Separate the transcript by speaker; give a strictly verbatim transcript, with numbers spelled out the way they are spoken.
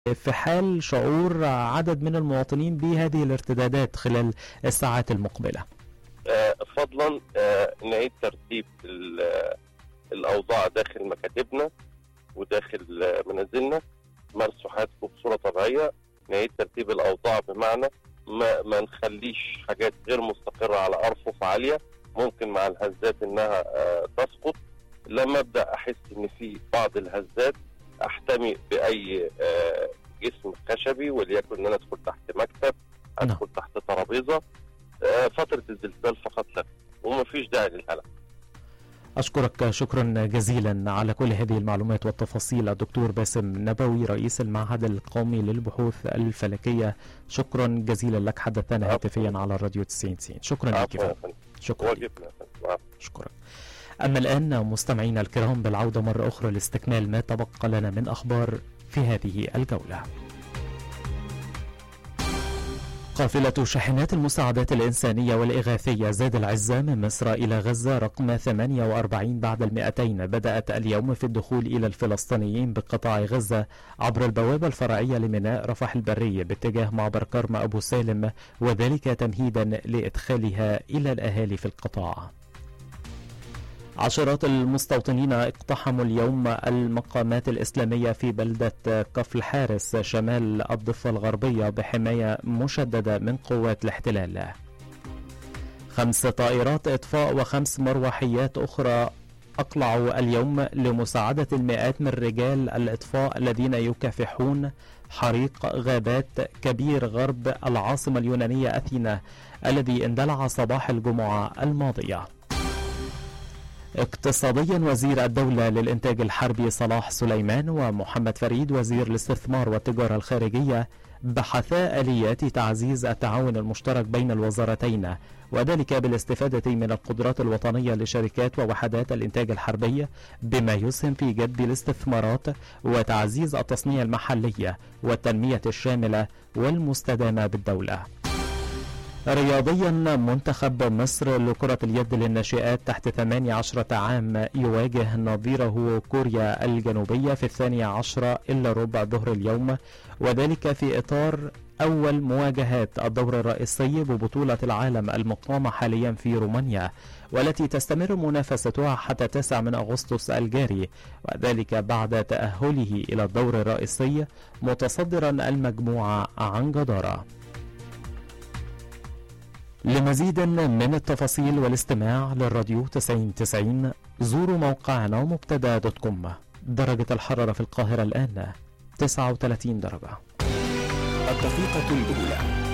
Speaker 1: في حال شعور عدد من المواطنين بهذه الارتدادات خلال الساعات المقبلة؟
Speaker 2: آه، فضلا آه، نعيد ترتيب الأوضاع داخل مكاتبنا وداخل آه، منازلنا، مارسوا حياتكم بصورة طبيعية. نعيد ترتيب الأوضاع بمعنى ما, ما نخليش حاجات غير مستقرة على أرفف عالية ممكن مع الهزات إنها آه، تسقط. لما أبدأ أحس إن في بعض الهزات أحتمي بأي آه، جسم خشبي، وليكن إن أنا أدخل تحت مكتب، أدخل تحت ترابيزة. آه، فترة الزلزال فقط لا، ومفيش داعي للقلق.
Speaker 1: أشكرك شكرا جزيلا على كل هذه المعلومات والتفاصيل الدكتور باسم نبوي، رئيس المعهد القومي للبحوث الفلكية. شكرا جزيلا لك، حدثنا هاتفيا على الراديو تسعين تسعين. شكرا لك. شكرا لك. شكرا. أما الآن مستمعينا الكرام، بالعودة مرة أخرى لاستكمال ما تبقى لنا من أخبار في هذه الجولة. قافلة شاحنات المساعدات الإنسانية والإغاثية زاد العزة من مصر إلى غزة رقم ثمانية وأربعين بعد المئتين بدأت اليوم في الدخول إلى الفلسطينيين بقطاع غزة عبر البوابة الفرعية لميناء رفح البري باتجاه معبر كرم أبو سالم، وذلك تمهيدا لإدخالها إلى الأهالي في القطاع. عشرات المستوطنين اقتحموا اليوم المقامات الإسلامية في بلدة كفر الحارس شمال الضفة الغربية بحماية مشددة من قوات الاحتلال. خمس طائرات إطفاء وخمس مروحيات أخرى أقلعوا اليوم لمساعدة المئات من رجال الإطفاء الذين يكافحون حريق غابات كبير غرب العاصمة اليونانية أثينا الذي اندلع صباح الجمعة الماضية. اقتصاديا، وزير الدولة للإنتاج الحربي صلاح سليمان ومحمد فريد وزير الاستثمار والتجارة الخارجية بحثا آليات تعزيز التعاون المشترك بين الوزارتين، وذلك بالاستفادة من القدرات الوطنية لشركات ووحدات الإنتاج الحربي بما يسهم في جذب الاستثمارات وتعزيز التصنيع المحلي والتنمية الشاملة والمستدامة بالدولة. رياضيا، منتخب مصر لكرة اليد للناشئات تحت ثمانية عشر عام يواجه نظيره كوريا الجنوبية في الثانية عشر إلا ربع ظهر اليوم، وذلك في إطار أول مواجهات الدور الرئيسي ببطولة العالم المقامة حاليا في رومانيا، والتي تستمر منافستها حتى تسعة من أغسطس الجاري، وذلك بعد تأهله إلى الدور الرئيسي متصدرا المجموعة عن جدارة. لمزيد من التفاصيل والاستماع للراديو تسعين تسعين زوروا موقعنا مبتدا دوت كوم. درجة الحرارة في القاهرة الآن تسعة وثلاثين درجة.
Speaker 3: الدقيقة الأولى.